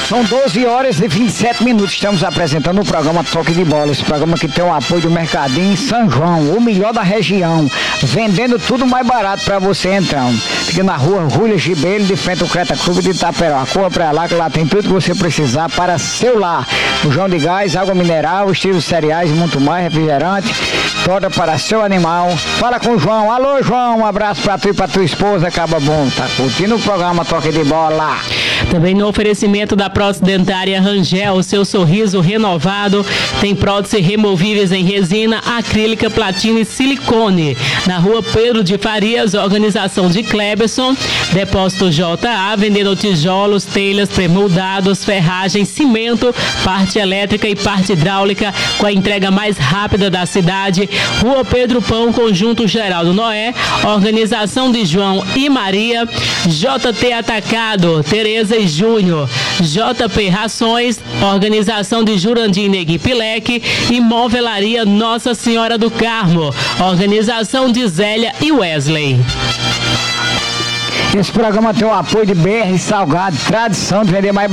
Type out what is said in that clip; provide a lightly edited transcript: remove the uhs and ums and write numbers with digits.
São 12 horas e 27 minutos. Estamos apresentando o programa Toque de Bola. Esse programa que tem o apoio do Mercadinho em São João, o melhor da região. Vendendo tudo mais barato pra você, então. Fica na rua Rúlia Gibelho, de frente ao Creta Clube de Itaperoá. Corra pra lá, que lá tem tudo que você precisar para seu lar. Bujão de gás, água mineral, estilos cereais e muito mais, refrigerante. Toda para seu animal. Fala com o João. Alô, João. Um abraço pra tu e pra tua esposa. Acaba bom. Tá curtindo o programa Toque de Bola. Também no oferecimento da prótese dentária Rangel, seu sorriso renovado. Tem prótese removíveis em resina, acrílica, platina e silicone. Na rua Pedro de Farias, organização de Cleberson. Depósito JA, vendendo tijolos, telhas, premoldados, ferragem, cimento, parte elétrica e parte hidráulica, com a entrega mais rápida da cidade. Rua Pedro Pão, Conjunto Geraldo Noé, organização de João e Maria. JT Atacado, Tereza e Júnior. JP Rações, organização de Jurandir Negui Pileque. E Movelaria Nossa Senhora do Carmo, organização de Zélia e Wesley. Esse programa tem o apoio de BR Salgado, tradição de vender mais